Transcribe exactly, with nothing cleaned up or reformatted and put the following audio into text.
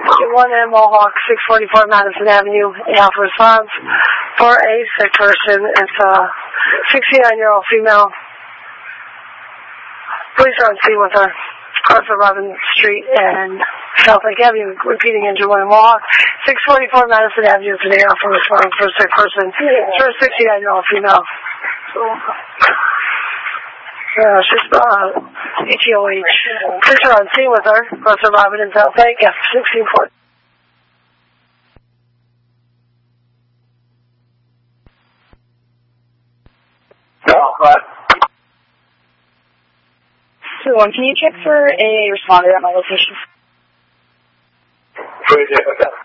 one M Mohawk, six forty-four Madison Avenue, Alpha response for a sick person. It's a sixty-nine-year-old female. Police are on scene with her. Across the Robin Street and South Lake Avenue, repeating engine one Mohawk, six forty-four Madison Avenue today, Alpha responding for a sick person. It's for a sixty-nine-year-old female. Uh, she's uh, H E O H. Police are on scene with her. Across the Robin and South Lake, after sixteen forty. One, can you check for a responder at my location? Sure, yeah, okay.